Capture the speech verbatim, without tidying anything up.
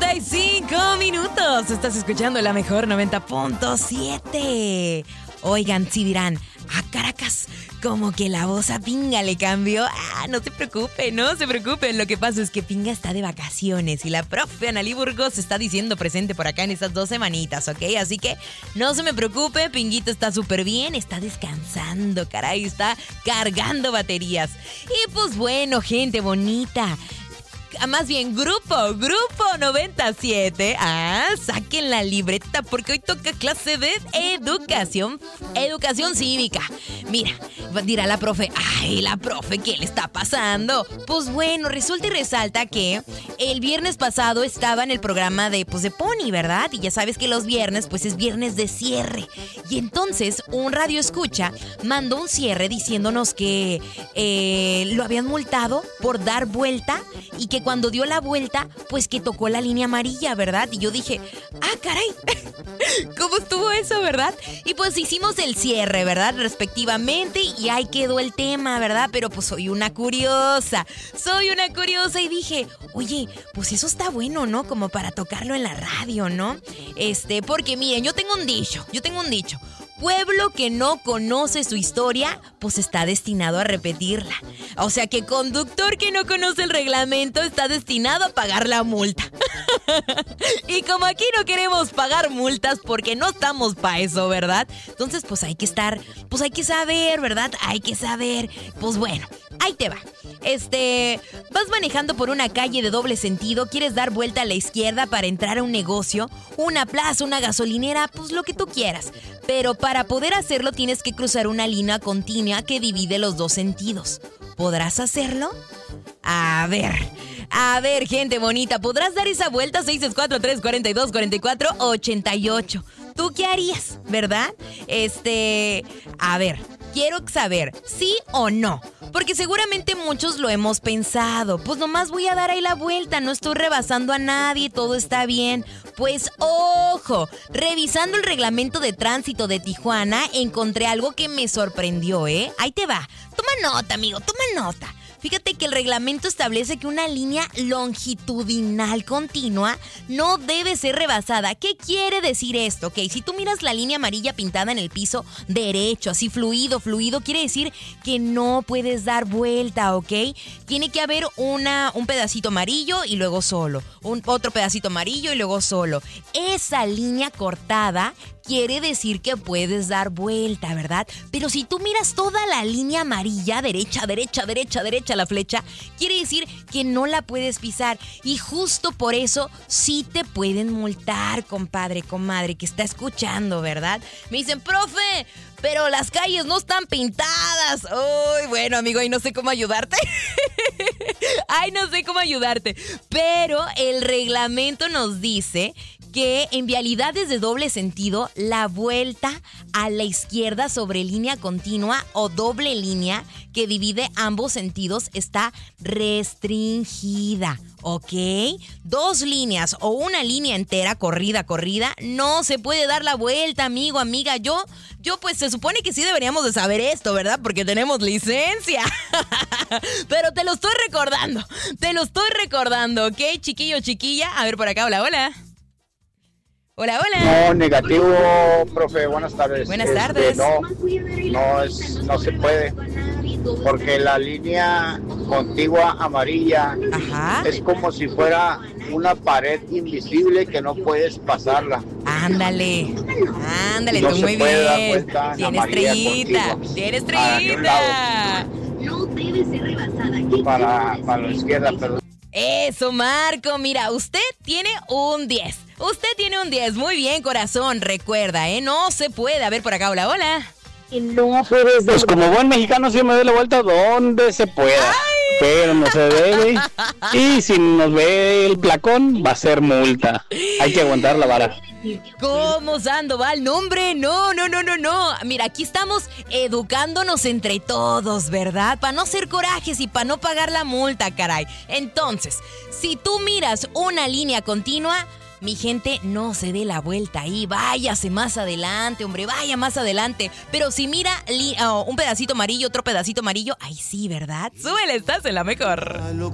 y cinco minutos. Estás escuchando la mejor noventa punto siete. Oigan, si dirán, a Caracas, como que la voz a Pinga le cambió. Ah, no se preocupen, no se preocupen. Lo que pasa es que Pinga está de vacaciones y la profe Analí Burgos está diciendo presente por acá en estas dos semanitas, ¿ok? Así que no se me preocupe, Pinguito está súper bien, está descansando, caray, está cargando baterías. Y pues bueno, gente bonita. Más bien, grupo, grupo noventa y siete. Ah, saquen la libreta porque hoy toca clase de educación, educación cívica. Mira, dirá la profe, ay, la profe, ¿qué le está pasando? Pues bueno, resulta y resalta que el viernes pasado estaba en el programa de, pues, de Pony, ¿verdad? Y ya sabes que los viernes, pues, es viernes de cierre. Y entonces, un radio escucha mandó un cierre diciéndonos que eh, lo habían multado por dar vuelta y que cuando dio la vuelta, pues que tocó la línea amarilla, ¿verdad? Y yo dije, ah, caray, ¿cómo estuvo eso, verdad? Y pues hicimos el cierre, ¿verdad? Respectivamente, y ahí quedó el tema, ¿verdad? Pero pues soy una curiosa, soy una curiosa y dije, oye, pues eso está bueno, ¿no? Como para tocarlo en la radio, ¿no? Este, porque miren, yo tengo un dicho, yo tengo un dicho. Pueblo que no conoce su historia, pues está destinado a repetirla. O sea que conductor que no conoce el reglamento está destinado a pagar la multa. Y como aquí no queremos pagar multas porque no estamos para eso, ¿verdad? Entonces pues hay que estar, pues hay que saber, ¿verdad? Hay que saber. Pues bueno, ahí te va. Este, vas manejando por una calle de doble sentido, quieres dar vuelta a la izquierda para entrar a un negocio, una plaza, una gasolinera, pues lo que tú quieras. Pero para poder hacerlo tienes que cruzar una línea continua que divide los dos sentidos. ¿Podrás hacerlo? A ver, a ver, gente bonita, ¿podrás dar esa vuelta? seis cuatro tres, cuatro dos, cuatro cuatro, ocho ocho. ¿Tú qué harías, verdad? Este, a ver, quiero saber, ¿sí o no? Porque seguramente muchos lo hemos pensado. Pues nomás voy a dar ahí la vuelta, no estoy rebasando a nadie, todo está bien. Pues ojo, revisando el reglamento de tránsito de Tijuana, encontré algo que me sorprendió, ¿eh? Ahí te va. Toma nota, amigo, toma nota. Fíjate que el reglamento establece que una línea longitudinal continua no debe ser rebasada. ¿Qué quiere decir esto? Ok, si tú miras la línea amarilla pintada en el piso derecho, así fluido, fluido, quiere decir que no puedes dar vuelta, ¿ok? Tiene que haber una, un pedacito amarillo y luego solo, un otro pedacito amarillo y luego solo. Esa línea cortada quiere decir que puedes dar vuelta, ¿verdad? Pero si tú miras toda la línea amarilla, derecha, derecha, derecha, derecha, la flecha, quiere decir que no la puedes pisar. Y justo por eso sí te pueden multar, compadre, comadre, que está escuchando, ¿verdad? Me dicen, profe, pero las calles no están pintadas. Uy, bueno, amigo, ahí no sé cómo ayudarte. Ay, no sé cómo ayudarte. Pero el reglamento nos dice que en vialidades de doble sentido, la vuelta a la izquierda sobre línea continua o doble línea que divide ambos sentidos está restringida, ¿ok? Dos líneas o una línea entera, corrida, corrida, no se puede dar la vuelta, amigo, amiga. Yo, yo pues se supone que sí deberíamos de saber esto, ¿verdad? Porque tenemos licencia. Pero te lo estoy recordando, te lo estoy recordando, ¿ok? Chiquillo, chiquilla, a ver por acá, hola, hola. Hola, hola. No, negativo, profe, buenas tardes. Buenas este, tardes. No, no, es, no se puede, porque la línea contigua amarilla Ajá. es como si fuera una pared invisible que no puedes pasarla. Ándale, ándale, No tú se muy puede dar bien. vuelta en Tiene amarilla estrellita, contigua. tiene Para ningún estrellita. No debe ser rebasada. Para, para la izquierda, perdón. Eso, Marco, mira, usted tiene un diez. Usted tiene un diez, muy bien, corazón, recuerda, ¿eh? No se puede. A ver, por acá, hola, hola. No puedes. Pues como buen mexicano sí me doy la vuelta donde se pueda. Ay. Pero no se debe. Y si nos ve el placón, va a ser multa. Hay que aguantar la vara. ¿Cómo, Sandoval? No, hombre, no, no, no, no, no. Mira, aquí estamos educándonos entre todos, ¿verdad? Para no hacer corajes y para no pagar la multa, caray. Entonces, si tú miras una línea continua, mi gente, no se dé la vuelta ahí, váyase más adelante, hombre, vaya más adelante. Pero si mira li- oh, un pedacito amarillo, otro pedacito amarillo, ahí sí, ¿verdad? Súbele, estás en la mejor.